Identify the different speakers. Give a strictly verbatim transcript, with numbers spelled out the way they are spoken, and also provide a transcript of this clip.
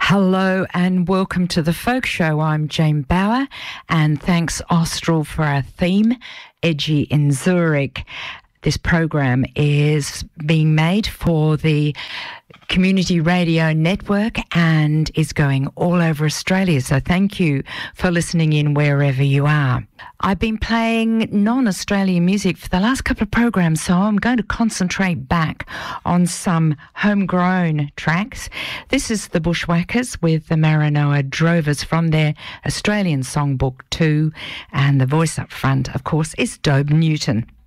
Speaker 1: Hello and welcome to the Folk Show. I'm Jane Bauer, and thanks Austral for our theme, Edgy in Zurich. This program is being made for the Community Radio Network and is going all over Australia. So thank you for listening in wherever you are. I've been playing non-Australian music for the last couple of programs, so I'm going to concentrate back on some homegrown tracks. This is the Bushwhackers with the Maranoa Drovers from their Australian songbook too, and the voice up front, of course, is Dobe Newton.